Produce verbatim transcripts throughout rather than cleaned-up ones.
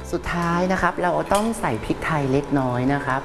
สุดท้ายนะครับเราต้องใส่พริกไทยเล็กน้อยนะครับ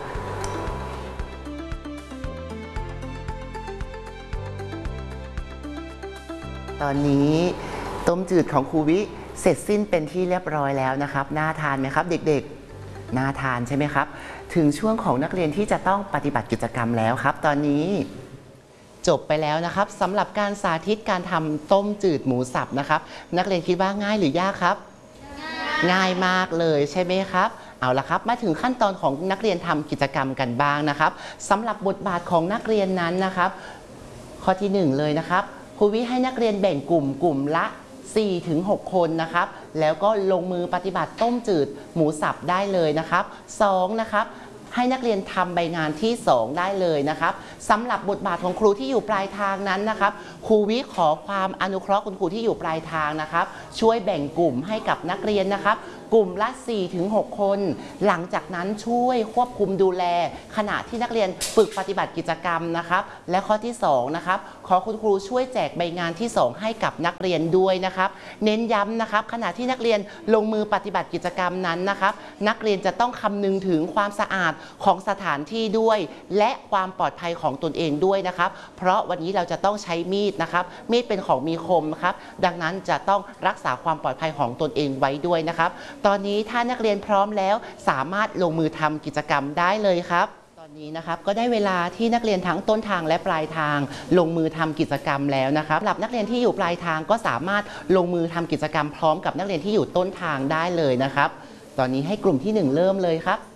ตอนนี้ต้มจืดของครูวิเสร็จสิ้นเป็นที่เรียบร้อยแล้วนะครับน่าทานไหมครับเด็กๆน่าทานใช่ไหมครับถึงช่วงของนักเรียนที่จะต้องปฏิบัติกิจกรรมแล้วครับตอนนี้จบไปแล้วนะครับสำหรับการสาธิตการทำต้มจืดหมูสับนะครับนักเรียนคิดว่าง่ายหรือยากครับง่ายมากเลยใช่ไหมครับเอาละครับมาถึงขั้นตอนของนักเรียนทำกิจกรรมกันบ้างนะครับสำหรับบทบาทของนักเรียนนั้นนะครับข้อที่หนึ่งเลยนะครับครูวิให้นักเรียนแบ่งกลุ่มกลุ่มละ สี่ถึงหก คนนะครับแล้วก็ลงมือปฏิบัติต้มจืดหมูสับได้เลยนะครับสองนะครับให้นักเรียนทำใบงานที่สองได้เลยนะครับสำหรับบทบาทของครูที่อยู่ปลายทางนั้นนะครับครูวิขอความอนุเคราะห์คุณครูที่อยู่ปลายทางนะครับช่วยแบ่งกลุ่มให้กับนักเรียนนะครับกลุ่มละ สี่ถึงหก คนหลังจากนั้นช่วยควบคุมดูแลขณะที่นักเรียนฝึกปฏิบัติกิจกรรมนะครับและข้อที่สองนะครับขอคุณครูช่วยแจกใบงานที่สองให้กับนักเรียนด้วยนะครับเน้นย้ำนะครับขณะที่นักเรียนลงมือปฏิบัติกิจกรรมนั้นนะครับนักเรียนจะต้องคำนึงถึงความสะอาดของสถานที่ด้วยและความปลอดภัยของตนเองด้วยนะครับเพราะวันนี้เราจะต้องใช้มีดนะครับมีดเป็นของมีคมนะครับดังนั้นจะต้องรักษาความปลอดภัยของตนเองไว้ด้วยนะครับตอนนี้ถ้านักเรียนพร้อมแล้วสามารถลงมือทำกิจกรรมได้เลยครับตอนนี้นะครับก็ได้เวลาที่นักเรียนทั้งต้นทางและปลายทางลงมือทำกิจกรรมแล้วนะครับสำหรับนักเรียนที่อยู่ปลายทางก็สามารถลงมือทำกิจกรรมพร้อมกับนักเรียนที่อยู่ต้นทางได้เลยนะครับตอนนี้ให้กลุ่มที่หนึ่งเริ่มเลยครับ